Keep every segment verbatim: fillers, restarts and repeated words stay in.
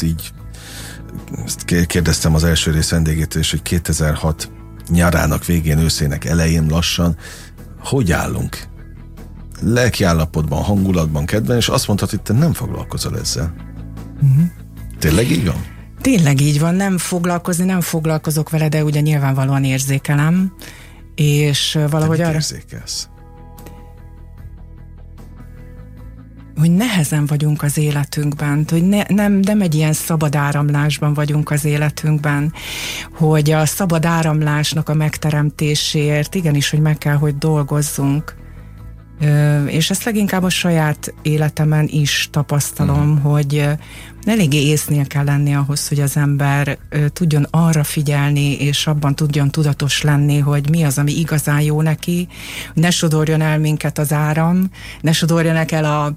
most így ezt kérdeztem az első rész vendégétől is, hogy kétezer-hat nyarának végén, őszének elején lassan, hogy állunk? Lelkiállapotban, hangulatban, kedven, és azt mondhatod, hogy te nem foglalkozol ezzel. Uh-huh. Tényleg így van? Tényleg így van, nem foglalkozni, nem foglalkozok vele, de ugye nyilvánvalóan érzékelem, és valahogy te arra... érzékelsz? Hogy nehezen vagyunk az életünkben, hogy ne, nem, nem egy ilyen szabad áramlásban vagyunk az életünkben, hogy a szabad áramlásnak a megteremtéséért igenis, hogy meg kell, hogy dolgozzunk. Ö, és ezt leginkább a saját életemen is tapasztalom, mm. hogy eléggé észnél kell lenni ahhoz, hogy az ember ö, tudjon arra figyelni, és abban tudjon tudatos lenni, hogy mi az, ami igazán jó neki, ne sodorjon el minket az áram, ne sodorjanak el a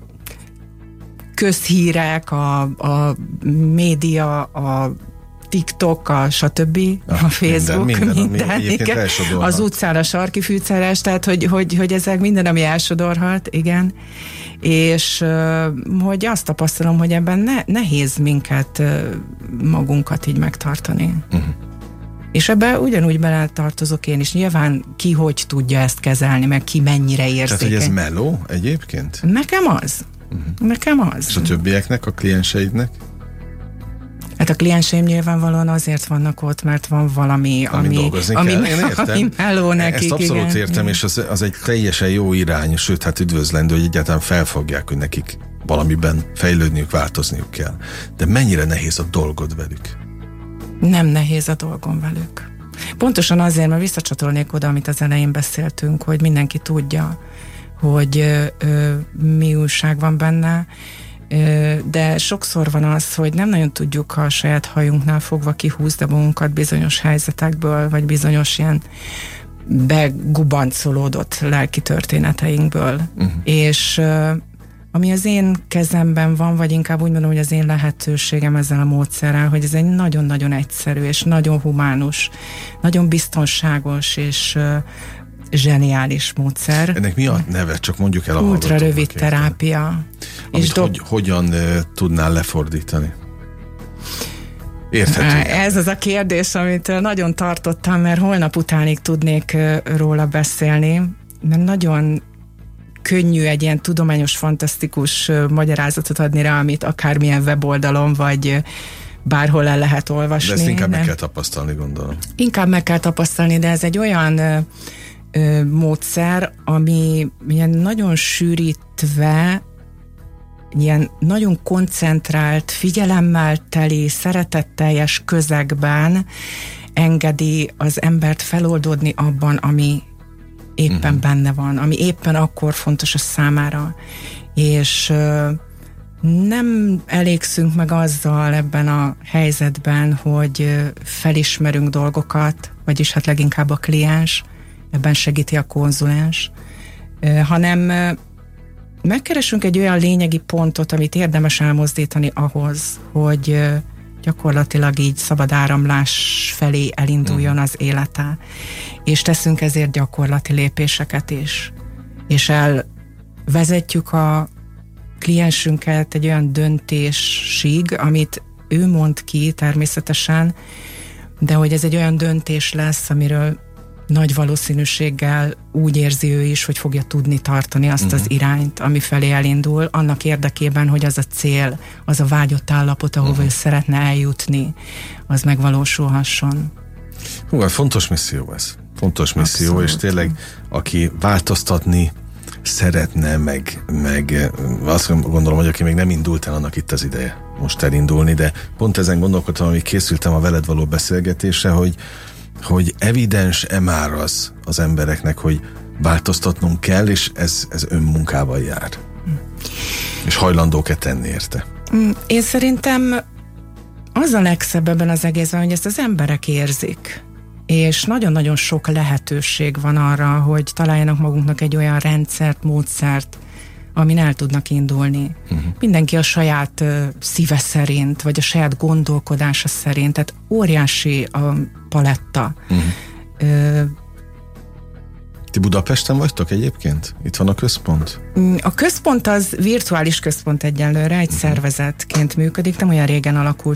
közhírek, a, a média, a TikTok, a stb., ah, a Facebook, minden, minden, minden igen, az utcán a sarki fűszeres, tehát hogy, hogy, hogy ezek minden, ami elsodorhat, igen, és hogy azt tapasztalom, hogy ebben ne, nehéz minket, magunkat így megtartani. Uh-huh. És ebben ugyanúgy beletartozok én is. Nyilván ki hogy tudja ezt kezelni, meg ki mennyire érzékeny. Tehát, hogy ez meló egyébként? Nekem az. Uh-huh. Nekem az. És a többieknek, a klienseidnek? Hát a klienseim nyilvánvalóan azért vannak ott, mert van valami, ami, ami, ami, ami meló nekik. Ezt abszolút igen. értem, és az, az egy teljesen jó irány, sőt, hát üdvözlendő, hogy egyáltalán felfogják, hogy nekik valamiben fejlődniük, változniuk kell. De mennyire nehéz a dolgod velük? Nem nehéz a dolgom velük. Pontosan azért, mert visszacsatolnék oda, amit az elején beszéltünk, hogy mindenki tudja, hogy ö, ö, mi újság van benne, ö, de sokszor van az, hogy nem nagyon tudjuk, ha a saját hajunknál fogva kihúzni magunkat bizonyos helyzetekből, vagy bizonyos ilyen begubancolódott lelki történeteinkből. Uh-huh. És ö, ami az én kezemben van, vagy inkább úgy mondom, hogy az én lehetőségem ezzel a módszerrel, hogy ez egy nagyon-nagyon egyszerű, és nagyon humánus, nagyon biztonságos, és ö, zseniális módszer. Ennek mi a neve? Csak mondjuk el a hallgatóknak. Ultra rövid terápia. És do- hogy, hogyan uh, tudnál lefordítani? Érthető. Ez az a kérdés, amit nagyon tartottam, mert holnap utánig tudnék uh, róla beszélni, mert nagyon könnyű egy ilyen tudományos, fantasztikus uh, magyarázatot adni rá, amit akármilyen weboldalon, vagy uh, bárhol el lehet olvasni. De ezt inkább meg kell tapasztalni, gondolom. Inkább meg kell tapasztalni, de ez egy olyan uh, módszer, ami ilyen nagyon sűrítve, ilyen nagyon koncentrált, figyelemmel teli, szeretetteljes közegben engedi az embert feloldódni abban, ami éppen uh-huh. benne van, ami éppen akkor fontos a számára. És uh, nem elégszünk meg azzal ebben a helyzetben, hogy uh, felismerünk dolgokat, vagyis hát leginkább a kliens, ebben segíti a konzulens, hanem megkeresünk egy olyan lényegi pontot, amit érdemes elmozdítani ahhoz, hogy gyakorlatilag így szabad áramlás felé elinduljon az élete. És teszünk ezért gyakorlati lépéseket is. És elvezetjük a kliensünket egy olyan döntésig, amit ő mond ki természetesen, de hogy ez egy olyan döntés lesz, amiről nagy valószínűséggel úgy érzi ő is, hogy fogja tudni tartani azt uh-huh. az irányt, ami felé elindul, annak érdekében, hogy az a cél, az a vágyott állapot, ahova uh-huh. ő szeretne eljutni, az megvalósulhasson. Hú, fontos misszió ez. Fontos misszió, abszolút. És tényleg, aki változtatni szeretne, meg, meg azt gondolom, hogy aki még nem indult el, annak itt az ideje most elindulni, de pont ezen gondolkodtam, amíg készültem a veled való beszélgetésre, hogy hogy evidens-e már az az embereknek, hogy változtatnunk kell, és ez, ez önmunkával jár. Hm. És hajlandók-e tenni érte? Én szerintem az a legszebb ebben az egészben, hogy ezt az emberek érzik. És nagyon-nagyon sok lehetőség van arra, hogy találjanak magunknak egy olyan rendszert, módszert, amin el tudnak indulni. Uh-huh. Mindenki a saját uh, szíve szerint, vagy a saját gondolkodása szerint, tehát óriási a paletta. Uh-huh. Uh, Ti Budapesten vagytok egyébként? Itt van a központ? A központ az virtuális központ egyenlőre, egy uh-huh. szervezetként működik, nem olyan régen alakult